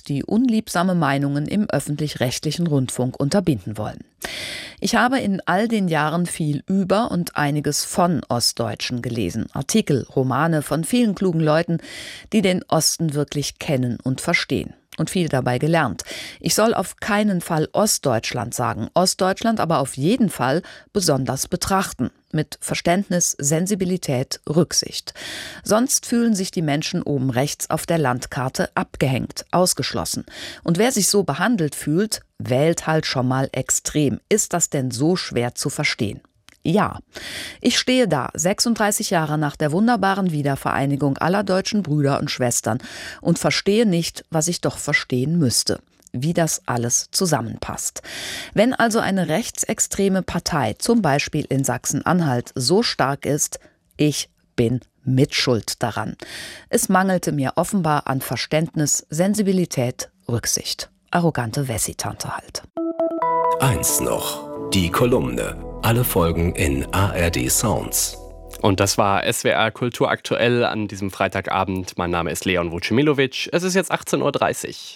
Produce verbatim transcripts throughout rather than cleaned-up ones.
und die unliebsame Meinungen im öffentlich-rechtlichen Rundfunk unterbinden wollen. Ich habe in all den Jahren viel über und einiges von Ostdeutschen gelesen. Artikel, Romane von vielen klugen Leuten, die den Osten wirklich kennen und verstehen. Und viel dabei gelernt. Ich soll auf keinen Fall Ostdeutschland sagen, Ostdeutschland aber auf jeden Fall besonders betrachten. Mit Verständnis, Sensibilität, Rücksicht. Sonst fühlen sich die Menschen oben rechts auf der Landkarte abgehängt, ausgeschlossen. Und wer sich so behandelt fühlt, wählt halt schon mal extrem. Ist das denn so schwer zu verstehen? Ja, ich stehe da, sechsunddreißig Jahre nach der wunderbaren Wiedervereinigung aller deutschen Brüder und Schwestern und verstehe nicht, was ich doch verstehen müsste, wie das alles zusammenpasst. Wenn also eine rechtsextreme Partei, zum Beispiel in Sachsen-Anhalt, so stark ist, ich bin mitschuld daran. Es mangelte mir offenbar an Verständnis, Sensibilität, Rücksicht. Arrogante Wessi-Tante halt. Eins noch, die Kolumne. Alle Folgen in A R D Sounds. Und das war S W R Kultur aktuell an diesem Freitagabend. Mein Name ist Leon Vucimilovic. Es ist jetzt achtzehn Uhr dreißig.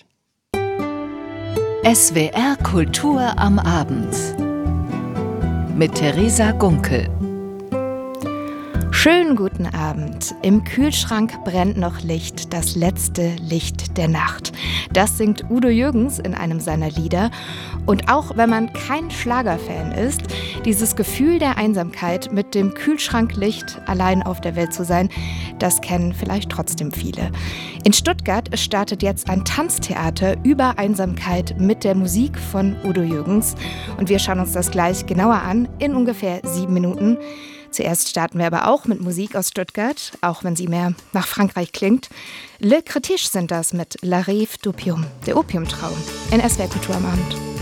S W R Kultur am Abend mit Theresa Gunkel. Schönen guten Abend. Im Kühlschrank brennt noch Licht, das letzte Licht der Nacht. Das singt Udo Jürgens in einem seiner Lieder. Und auch wenn man kein Schlagerfan ist, dieses Gefühl der Einsamkeit, mit dem Kühlschranklicht allein auf der Welt zu sein, das kennen vielleicht trotzdem viele. In Stuttgart startet jetzt ein Tanztheater über Einsamkeit mit der Musik von Udo Jürgens. Und wir schauen uns das gleich genauer an in ungefähr sieben Minuten. Zuerst starten wir aber auch mit Musik aus Stuttgart, auch wenn sie mehr nach Frankreich klingt. Le Critiche sind das mit La Rive d'Opium, der Opiumtraum, in S W R Kultur am Abend.